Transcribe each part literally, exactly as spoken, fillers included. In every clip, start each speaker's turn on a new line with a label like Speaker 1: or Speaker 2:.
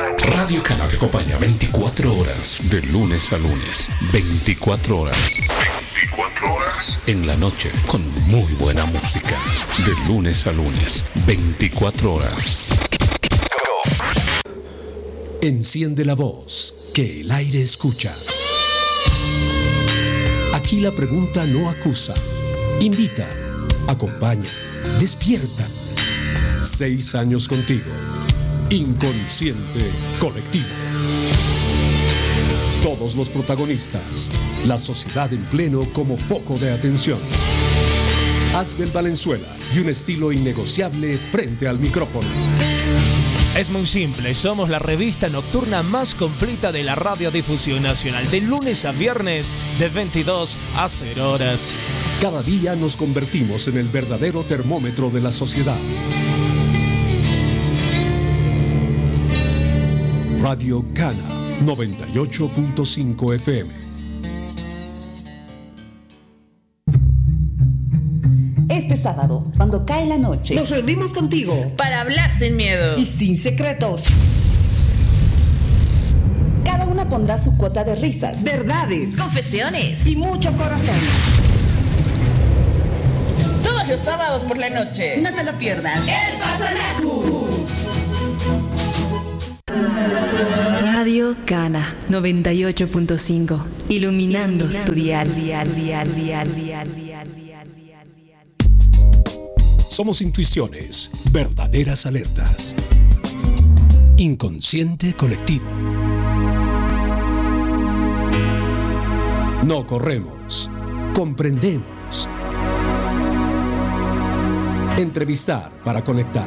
Speaker 1: Radio Cana te acompaña veinticuatro horas, de lunes a lunes. veinticuatro horas. veinticuatro horas. En la noche, con muy buena música. De lunes a lunes. veinticuatro horas.
Speaker 2: Enciende la voz, que el aire escucha. Aquí la pregunta no acusa. Invita, acompaña, despierta. Seis años contigo. Inconsciente colectivo. Todos los protagonistas. La sociedad en pleno como foco de atención. Asbel Valenzuela y un estilo innegociable frente al micrófono.
Speaker 3: Es muy simple, somos la revista nocturna más completa de la radiodifusión nacional, de lunes a viernes, de veintidós a cero horas.
Speaker 2: Cada día nos convertimos en el verdadero termómetro de la sociedad. Radio Cana, noventa y ocho punto cinco F M.
Speaker 4: Este sábado, cuando cae la noche,
Speaker 5: nos reunimos contigo
Speaker 6: para hablar sin miedo
Speaker 5: y sin secretos.
Speaker 4: Cada una pondrá su cuota de risas,
Speaker 5: verdades,
Speaker 6: confesiones
Speaker 5: y mucho corazón.
Speaker 6: Todos los sábados por la noche.
Speaker 5: No te lo pierdas.
Speaker 6: El Pasanacu.
Speaker 7: Radio Cana noventa y ocho punto cinco. Iluminando, Iluminando tu dial, dial, dial, dial, dial, dial.
Speaker 2: Somos intuiciones, verdaderas alertas. Inconsciente colectivo. No corremos, comprendemos. Entrevistar para conectar.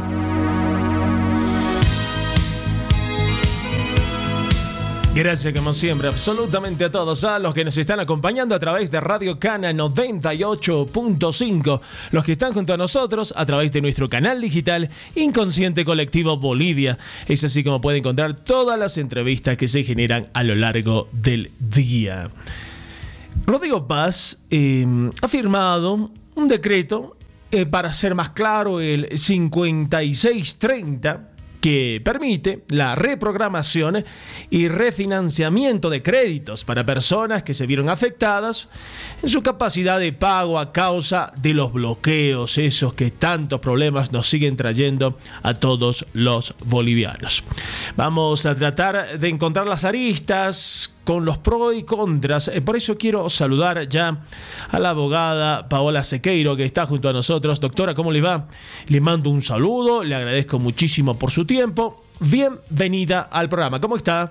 Speaker 3: Gracias como siempre absolutamente a todos, a los que nos están acompañando a través de Radio Cana noventa y ocho punto cinco, los que están junto a nosotros a través de nuestro canal digital Inconsciente Colectivo Bolivia. Es así como puede encontrar todas las entrevistas que se generan a lo largo del día. Rodrigo Paz eh, ha firmado un decreto, eh, para ser más claro, el cincuenta y seis treinta, que permite la reprogramación y refinanciamiento de créditos para personas que se vieron afectadas en su capacidad de pago a causa de los bloqueos, esos que tantos problemas nos siguen trayendo a todos los bolivianos. Vamos a tratar de encontrar las aristas con los pros y contras. Por eso quiero saludar ya a la abogada Paola Sequeiro, que está junto a nosotros. Doctora, ¿cómo le va? Le mando un saludo, le agradezco muchísimo por su tiempo. Bienvenida al programa. ¿Cómo está?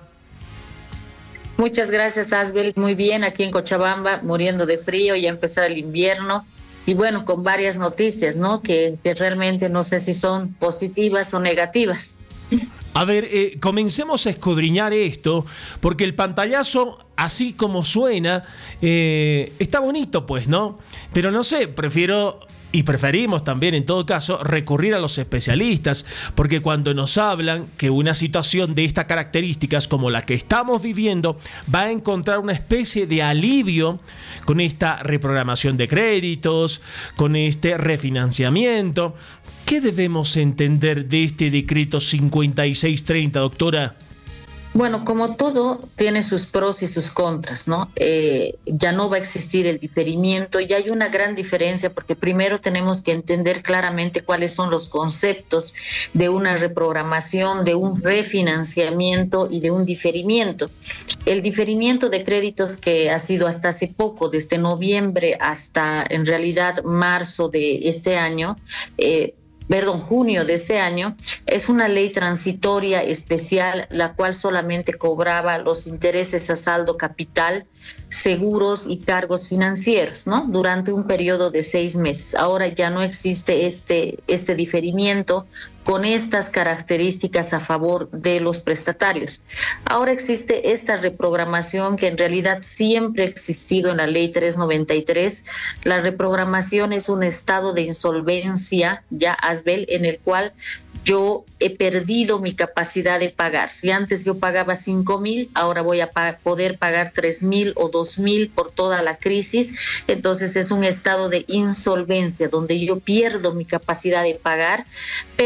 Speaker 8: Muchas gracias, Asbel. Muy bien, aquí en Cochabamba, muriendo de frío, ya empezó el invierno. Y bueno, con varias noticias, ¿no? Que, que realmente no sé si son positivas o negativas.
Speaker 3: A ver, eh, comencemos a escudriñar esto, porque el pantallazo, así como suena, eh, está bonito, pues, ¿no? Pero no sé, prefiero y preferimos también, en todo caso, recurrir a los especialistas, porque cuando nos hablan que una situación de estas características como la que estamos viviendo va a encontrar una especie de alivio con esta reprogramación de créditos, con este refinanciamiento. ¿Qué debemos entender de este decreto cincuenta y seis treinta, doctora?
Speaker 8: Bueno, como todo, tiene sus pros y sus contras, ¿no? Eh, ya no va a existir el diferimiento y hay una gran diferencia porque primero tenemos que entender claramente cuáles son los conceptos de una reprogramación, de un refinanciamiento y de un diferimiento. El diferimiento de créditos, que ha sido hasta hace poco, desde noviembre hasta en realidad marzo de este año, eh, perdón, junio de este año, es una ley transitoria especial, la cual solamente cobraba los intereses a saldo capital, seguros y cargos financieros, ¿no? Durante un periodo de seis meses. Ahora ya no existe este, este diferimiento con estas características a favor de los prestatarios. Ahora existe esta reprogramación que en realidad siempre ha existido en la ley trescientos noventa y tres. La reprogramación es un estado de insolvencia, ya Asbel, en el cual yo he perdido mi capacidad de pagar. Si antes yo pagaba cinco mil, ahora voy a pa- poder pagar tres mil o dos mil por toda la crisis. Entonces es un estado de insolvencia donde yo pierdo mi capacidad de pagar, pero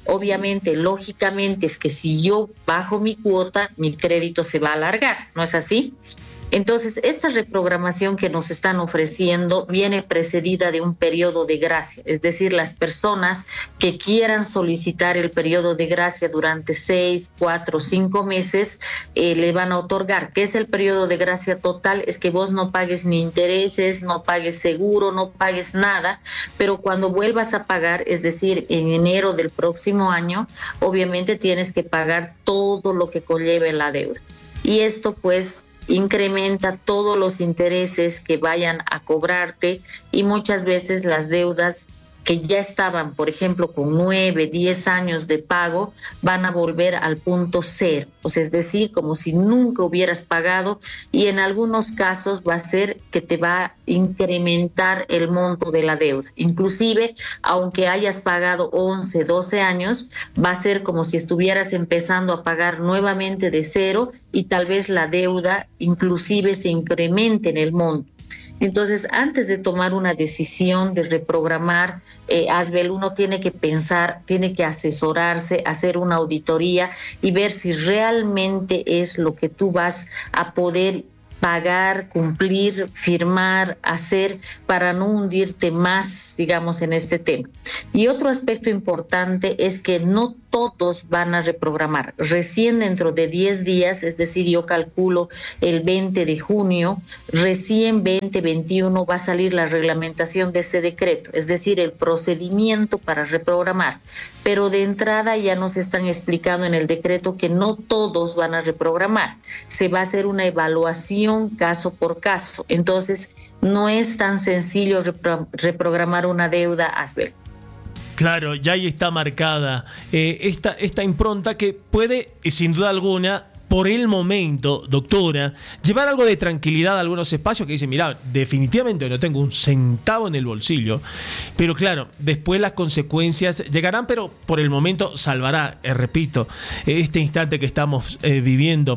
Speaker 8: obviamente, lógicamente, es que si yo bajo mi cuota, mi crédito se va a alargar, ¿no es así? Entonces, esta reprogramación que nos están ofreciendo viene precedida de un periodo de gracia, es decir, las personas que quieran solicitar el periodo de gracia durante seis, cuatro, cinco meses, eh, le van a otorgar. ¿Qué es el periodo de gracia total? Es que vos no pagues ni intereses, no pagues seguro, no pagues nada, pero cuando vuelvas a pagar, es decir, en enero del próximo año, obviamente tienes que pagar todo lo que conlleve la deuda. Y esto, pues, incrementa todos los intereses que vayan a cobrarte y muchas veces las deudas que ya estaban, por ejemplo, con nueve, diez años de pago, van a volver al punto cero. O sea, es decir, como si nunca hubieras pagado, y en algunos casos va a ser que te va a incrementar el monto de la deuda. Inclusive, aunque hayas pagado once, doce años, va a ser como si estuvieras empezando a pagar nuevamente de cero y tal vez la deuda inclusive se incremente en el monto. Entonces, antes de tomar una decisión de reprogramar, eh, Asbel, uno tiene que pensar, tiene que asesorarse, hacer una auditoría y ver si realmente es lo que tú vas a poder pagar, cumplir, firmar, hacer para no hundirte más, digamos, en este tema. Y otro aspecto importante es que no todos van a reprogramar. Recién dentro de diez días, es decir, yo calculo el veinte de junio, recién veinte veintiuno va a salir la reglamentación de ese decreto, es decir, el procedimiento para reprogramar. Pero de entrada ya nos están explicando en el decreto que no todos van a reprogramar. Se va a hacer una evaluación caso por caso. Entonces, no es tan sencillo repro- reprogramar una deuda, Asbel.
Speaker 3: Claro, ya ahí está marcada eh, esta, esta impronta que puede, sin duda alguna, por el momento, doctora, llevar algo de tranquilidad a algunos espacios que dicen, mira, definitivamente no tengo un centavo en el bolsillo, pero claro, después las consecuencias llegarán, pero por el momento salvará, eh, repito, este instante que estamos eh, viviendo.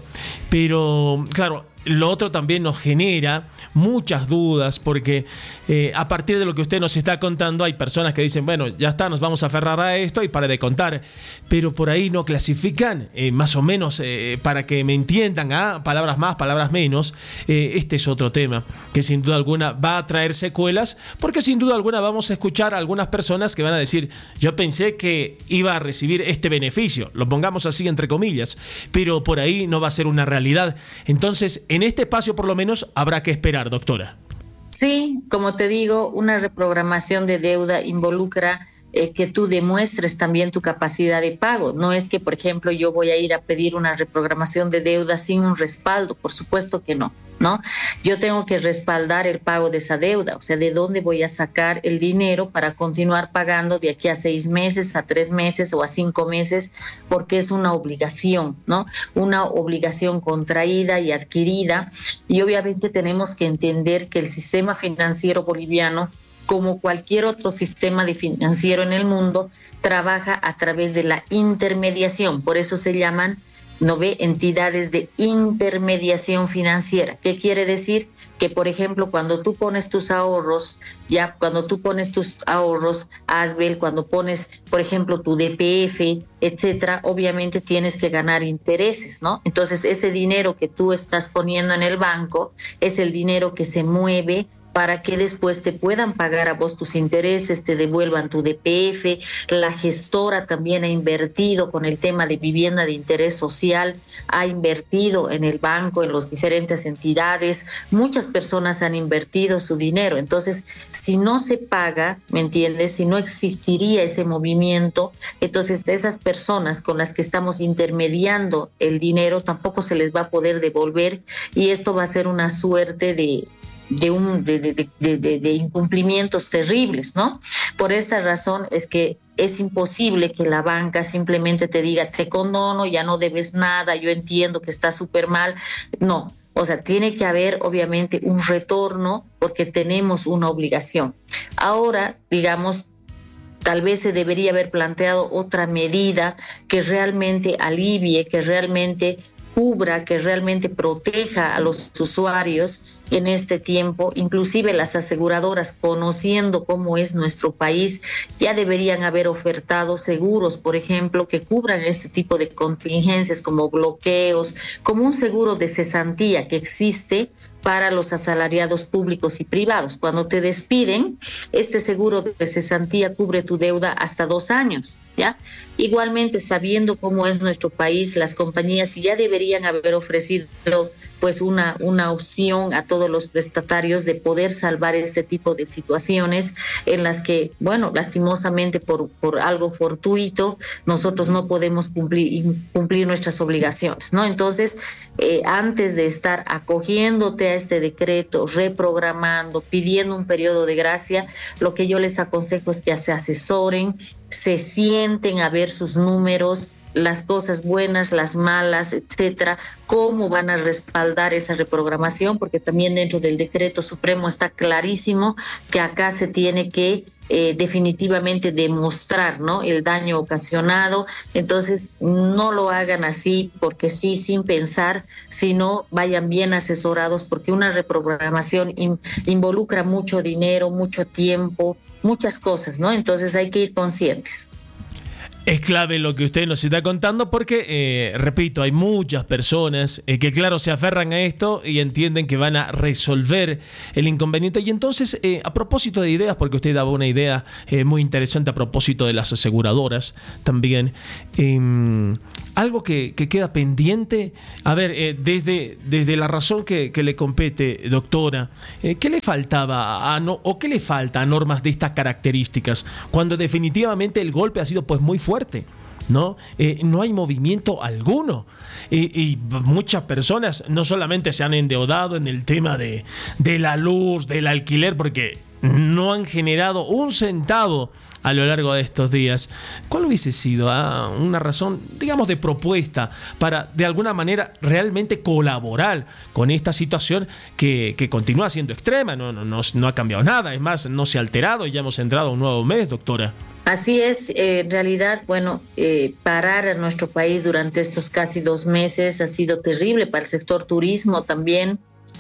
Speaker 3: Pero claro, lo otro también nos genera muchas dudas porque eh, a partir de lo que usted nos está contando hay personas que dicen, bueno, ya está, nos vamos a aferrar a esto y para de contar, pero por ahí no clasifican, eh, más o menos, eh, para que me entiendan, ¿ah? Palabras más, palabras menos. Eh, este es otro tema que sin duda alguna va a traer secuelas, porque sin duda alguna vamos a escuchar a algunas personas que van a decir, yo pensé que iba a recibir este beneficio, lo pongamos así entre comillas, pero por ahí no va a ser una realidad. Entonces, en este espacio por lo menos habrá que esperar, doctora.
Speaker 8: Sí, como te digo, una reprogramación de deuda involucra eh, que tú demuestres también tu capacidad de pago. No es que, por ejemplo, yo voy a ir a pedir una reprogramación de deuda sin un respaldo, por supuesto que no, ¿no? Yo tengo que respaldar el pago de esa deuda, o sea, ¿de dónde voy a sacar el dinero para continuar pagando de aquí a seis meses, a tres meses o a cinco meses? Porque es una obligación, ¿no? Una obligación contraída y adquirida, y obviamente tenemos que entender que el sistema financiero boliviano, como cualquier otro sistema de financiero en el mundo, trabaja a través de la intermediación, por eso se llaman, ¿no ve?, entidades de intermediación financiera. ¿Qué quiere decir? Que, por ejemplo, cuando tú pones tus ahorros, ya cuando tú pones tus ahorros, Asbel, cuando pones, por ejemplo, tu D P F, etcétera, obviamente tienes que ganar intereses, ¿no? Entonces, ese dinero que tú estás poniendo en el banco es el dinero que se mueve para que después te puedan pagar a vos tus intereses, te devuelvan tu D P F. La gestora también ha invertido con el tema de vivienda de interés social, ha invertido en el banco, en las diferentes entidades. Muchas personas han invertido su dinero. Entonces, si no se paga, ¿me entiendes? Si no existiría ese movimiento, entonces esas personas con las que estamos intermediando el dinero tampoco se les va a poder devolver, y esto va a ser una suerte de... De, un, de, de, de, de, de incumplimientos terribles, ¿no? Por esta razón es que es imposible que la banca simplemente te diga, te condono, ya no debes nada, yo entiendo que está súper mal. No, o sea, tiene que haber obviamente un retorno porque tenemos una obligación. Ahora, digamos, tal vez se debería haber planteado otra medida que realmente alivie, que realmente cubra, que realmente proteja a los usuarios, en este tiempo. Inclusive las aseguradoras, conociendo cómo es nuestro país, ya deberían haber ofertado seguros, por ejemplo, que cubran este tipo de contingencias como bloqueos, como un seguro de cesantía que existe para los asalariados públicos y privados. Cuando te despiden, este seguro de cesantía cubre tu deuda hasta dos años, ¿ya? Igualmente, sabiendo cómo es nuestro país, las compañías ya deberían haber ofrecido pues una, una opción a todos los prestatarios de poder salvar este tipo de situaciones en las que, bueno, lastimosamente por, por algo fortuito, nosotros no podemos cumplir, cumplir nuestras obligaciones, ¿no? Entonces, eh, antes de estar acogiéndote a este decreto, reprogramando, pidiendo un periodo de gracia, lo que yo les aconsejo es que se asesoren, se sienten a ver sus números, las cosas buenas, las malas, etcétera, cómo van a respaldar esa reprogramación, porque también dentro del decreto supremo está clarísimo que acá se tiene que eh, definitivamente demostrar, ¿no?, el daño ocasionado. Entonces, no lo hagan así porque sí, sin pensar, sino vayan bien asesorados, porque una reprogramación in, involucra mucho dinero, mucho tiempo, muchas cosas, ¿no? Entonces hay que ir conscientes.
Speaker 3: Es clave lo que usted nos está contando porque, eh, repito, hay muchas personas eh, que, claro, se aferran a esto y entienden que van a resolver el inconveniente. Y entonces, eh, a propósito de ideas, porque usted daba una idea eh, muy interesante a propósito de las aseguradoras también, eh, algo que, que queda pendiente, a ver, eh, desde, desde la razón que, que le compete, doctora, eh, ¿qué le faltaba a no, o qué le falta a normas de estas características cuando definitivamente el golpe ha sido pues muy fuerte? fuerte, ¿no? Eh, no hay movimiento alguno. Y, y muchas personas no solamente se han endeudado en el tema de, de la luz, del alquiler, porque no han generado un centavo a lo largo de estos días. ¿Cuál hubiese sido ah, una razón, digamos, de propuesta para, de alguna manera, realmente colaborar con esta situación que, que continúa siendo extrema? No, no, no, no ha cambiado nada, es más, no se ha alterado y ya hemos entrado a un nuevo mes, doctora.
Speaker 8: Así es, eh, en realidad, bueno, eh, parar a nuestro país durante estos casi dos meses ha sido terrible para el sector turismo también.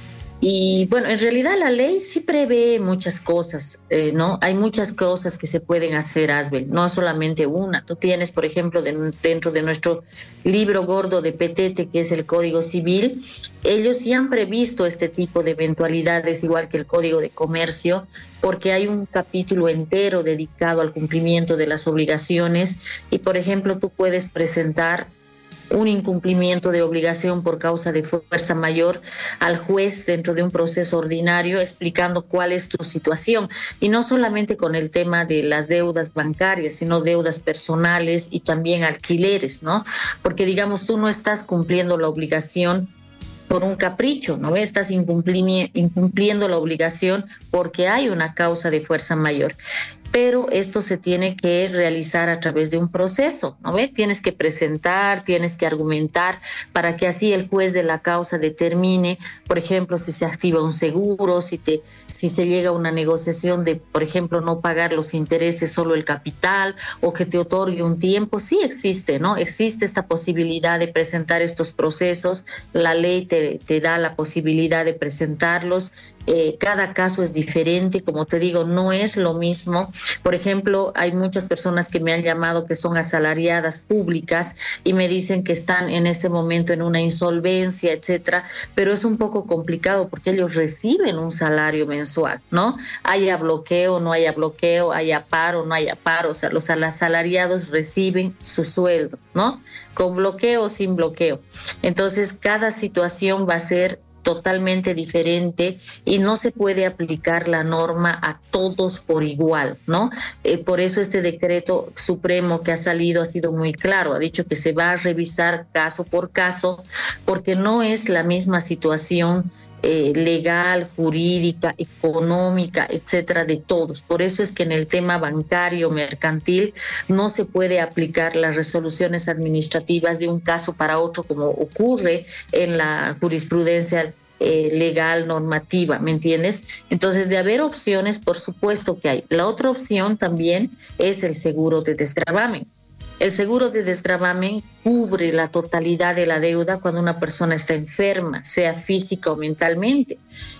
Speaker 8: Y bueno, en realidad la ley sí prevé muchas cosas, eh, ¿no? Hay muchas cosas que se pueden hacer, Asbel, no solamente una. Tú tienes, por ejemplo, de, dentro de nuestro libro gordo de Petete, que es el Código Civil, ellos sí han previsto este tipo de eventualidades, igual que el Código de Comercio, porque hay un capítulo entero dedicado al cumplimiento de las obligaciones. Y, por ejemplo, tú puedes presentar un incumplimiento de obligación por causa de fuerza mayor al juez dentro de un proceso ordinario, explicando cuál es tu situación, y no solamente con el tema de las deudas bancarias, sino deudas personales y también alquileres, ¿no? Porque, digamos, tú no estás cumpliendo la obligación por un capricho, ¿no? Estás incumplimi- incumpliendo la obligación porque hay una causa de fuerza mayor. Pero esto se tiene que realizar a través de un proceso, ¿no ve? Tienes que presentar, tienes que argumentar para que así el juez de la causa determine, por ejemplo, si se activa un seguro, si, te, si se llega a una negociación de, por ejemplo, no pagar los intereses, solo el capital, o que te otorgue un tiempo. Sí existe, ¿no? Existe esta posibilidad de presentar estos procesos. La ley te, te da la posibilidad de presentarlos. Eh, cada caso es diferente, como te digo, no es lo mismo. Por ejemplo, hay muchas personas que me han llamado que son asalariadas públicas y me dicen que están en este momento en una insolvencia, etcétera, pero es un poco complicado porque ellos reciben un salario mensual, ¿no? Haya bloqueo, no haya bloqueo, haya paro, no haya paro, o sea, los asalariados reciben su sueldo, ¿no? Con bloqueo o sin bloqueo. Entonces, cada situación va a ser totalmente diferente y no se puede aplicar la norma a todos por igual, ¿no? Eh, por eso este decreto supremo que ha salido ha sido muy claro, ha dicho que se va a revisar caso por caso porque no es la misma situación eh, legal, jurídica, económica, etcétera, de todos. Por eso es que en el tema bancario, mercantil, no se puede aplicar las resoluciones administrativas de un caso para otro como ocurre en la jurisprudencia eh, legal, normativa, ¿me entiendes? Entonces, de haber opciones, por supuesto que hay. La otra opción también es el seguro de desgravamen. El seguro de desgravamen cubre la totalidad de la deuda cuando una persona está enferma, sea física o mentalmente.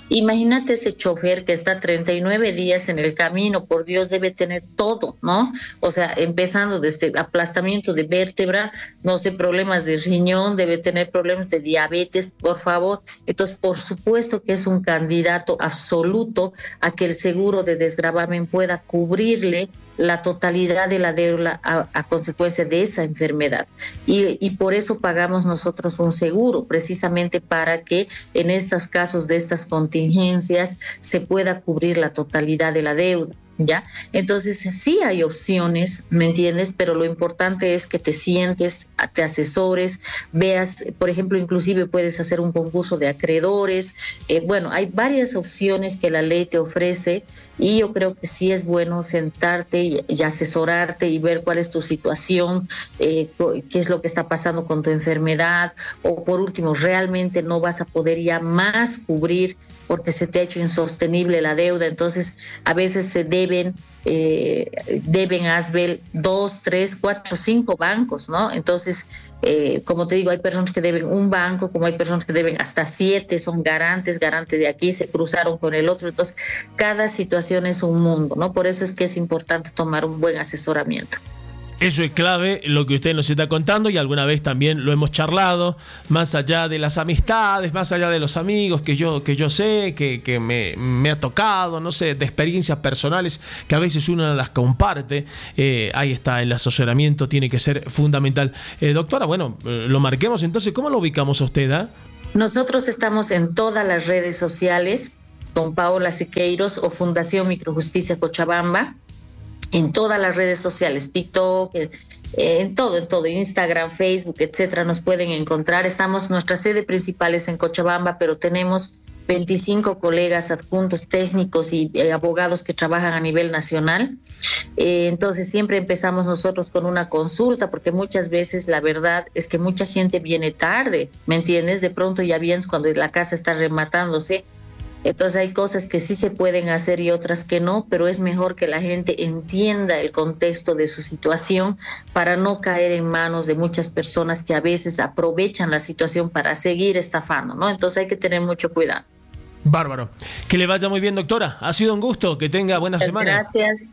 Speaker 8: Imagínate ese chofer que está treinta y nueve días en el camino, por Dios, debe tener todo, ¿no? O sea, empezando desde aplastamiento de vértebra, no sé, problemas de riñón, debe tener problemas de diabetes, por favor. Entonces, por supuesto que es un candidato absoluto a que el seguro de desgravamen pueda cubrirle la totalidad de la deuda a, a consecuencia de esa enfermedad. Y, y por eso pagamos nosotros un seguro, precisamente para que en estos casos de estas contingencias se pueda cubrir la totalidad de la deuda. ¿Ya? Entonces sí hay opciones, ¿me entiendes? Pero lo importante es que te sientes, te asesores, veas, por ejemplo, inclusive puedes hacer un concurso de acreedores. Eh, bueno, hay varias opciones que la ley te ofrece y yo creo que sí es bueno sentarte y, y asesorarte y ver cuál es tu situación, eh, qué es lo que está pasando con tu enfermedad, o por último, realmente no vas a poder ya más cubrir porque se te ha hecho insostenible la deuda. Entonces a veces se deben eh, deben Asbel dos, tres, cuatro, cinco bancos, ¿no? Entonces eh, como te digo, hay personas que deben un banco, como hay personas que deben hasta siete, son garantes, garantes de aquí, se cruzaron con el otro. Entonces cada situación es un mundo, ¿no? Por eso es que es importante tomar un buen asesoramiento.
Speaker 3: Eso es clave, lo que usted nos está contando, y alguna vez también lo hemos charlado, más allá de las amistades, más allá de los amigos que yo, que yo sé, que, que me, me ha tocado, no sé, de experiencias personales que a veces uno las comparte. Eh, ahí está, el asesoramiento tiene que ser fundamental. Eh, doctora, bueno, eh, lo marquemos entonces. ¿Cómo lo ubicamos a usted? ¿eh?
Speaker 8: Nosotros estamos en todas las redes sociales con Paola Siqueiros o Fundación Microjusticia Cochabamba. En todas las redes sociales, TikTok, en, en todo, en todo, Instagram, Facebook, etcétera, nos pueden encontrar. Estamos, nuestra sede principal es en Cochabamba, pero tenemos veinticinco colegas adjuntos técnicos y eh, abogados que trabajan a nivel nacional. Eh, entonces siempre empezamos nosotros con una consulta, porque muchas veces la verdad es que mucha gente viene tarde, ¿me entiendes? De pronto ya vienes cuando la casa está rematándose. Entonces hay cosas que sí se pueden hacer y otras que no, pero es mejor que la gente entienda el contexto de su situación para no caer en manos de muchas personas que a veces aprovechan la situación para seguir estafando, ¿no? Entonces hay que tener mucho cuidado.
Speaker 3: Bárbaro. Que le vaya muy bien, doctora. Ha sido un gusto. Que tenga buena semana.
Speaker 8: Gracias.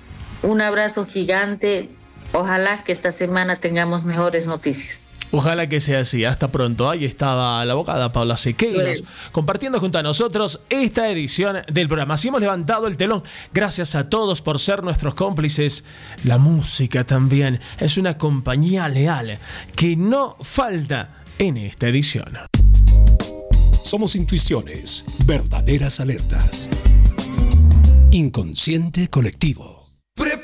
Speaker 8: Un abrazo gigante. Ojalá que esta semana tengamos mejores noticias.
Speaker 3: Ojalá que sea así. Hasta pronto. Ahí estaba la abogada Paola Siqueiros compartiendo junto a nosotros esta edición del programa. Así hemos levantado el telón. Gracias a todos por ser nuestros cómplices. La música también es una compañía leal que no falta en esta edición.
Speaker 2: Somos intuiciones, verdaderas alertas. Inconsciente colectivo.